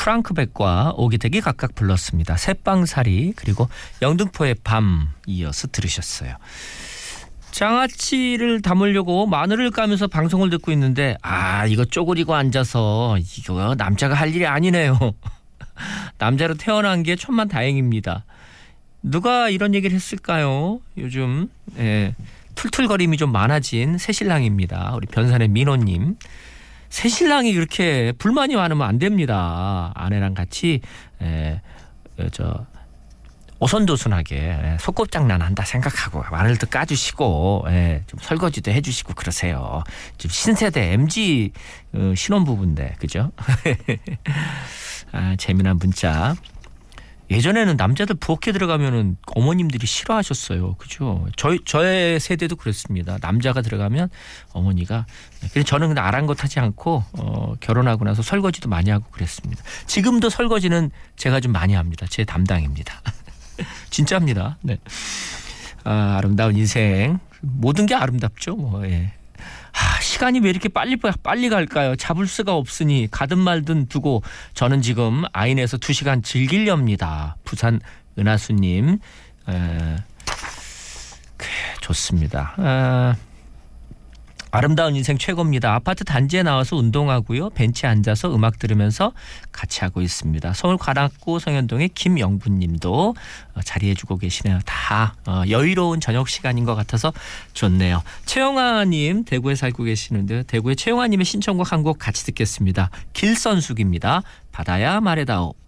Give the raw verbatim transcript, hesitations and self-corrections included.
프랑크백과 오기택이 각각 불렀습니다. 새빵살이 그리고 영등포의 밤 이어서 들으셨어요. 장아찌를 담으려고 마늘을 까면서 방송을 듣고 있는데 아 이거 쪼그리고 앉아서 이거 남자가 할 일이 아니네요. 남자로 태어난 게 천만 다행입니다. 누가 이런 얘기를 했을까요? 요즘 예, 툴툴거림이 좀 많아진 새신랑입니다. 우리 변산의 민호님. 새신랑이 그렇게 불만이 많으면 안 됩니다. 아내랑 같이 예, 저 오손도손하게 소꿉장난 한다 생각하고 마늘도 까주시고 예, 좀 설거지도 해주시고 그러세요. 좀 신세대 엠지 어, 신혼부부인데 그죠? 아, 재미난 문자. 예전에는 남자들 부엌에 들어가면은 어머님들이 싫어하셨어요. 그죠? 저희, 저의 세대도 그랬습니다. 남자가 들어가면 어머니가. 그래서 저는 근데 아랑곳하지 않고, 어, 결혼하고 나서 설거지도 많이 하고 그랬습니다. 지금도 설거지는 제가 좀 많이 합니다. 제 담당입니다. 진짜입니다. 네. 아, 아름다운 인생. 모든 게 아름답죠. 뭐, 예. 아, 시간이 왜 이렇게 빨리 빨리 갈까요? 잡을 수가 없으니 가든 말든 두고 저는 지금 아인에서 두 시간 즐기렵니다. 부산 은하수님. 에, 그래, 좋습니다. 아, 아름다운 인생 최고입니다. 아파트 단지에 나와서 운동하고요. 벤치에 앉아서 음악 들으면서 같이 하고 있습니다. 서울 관악구 성현동의 김영분님도 자리해주고 계시네요. 다 여유로운 저녁 시간인 것 같아서 좋네요. 최영아님 대구에 살고 계시는데 대구의 최영아님의 신청곡 한 곡 같이 듣겠습니다. 길선숙입니다. 바다야 말해다오.